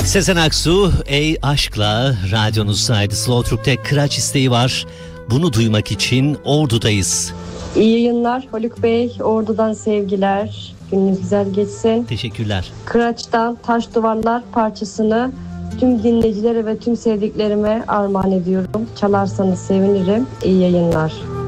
Sezen Aksu, Ey Aşk'la radyonuzdaydı. Slow Türk'te Kıraç isteği var. Bunu duymak için Ordu'dayız. İyi yayınlar Haluk Bey. Ordu'dan sevgiler. Gününüz güzel geçsin. Teşekkürler. Kıraç'tan Taş Duvarlar parçasını tüm dinleyicilere ve tüm sevdiklerime armağan ediyorum. Çalarsanız sevinirim. İyi yayınlar.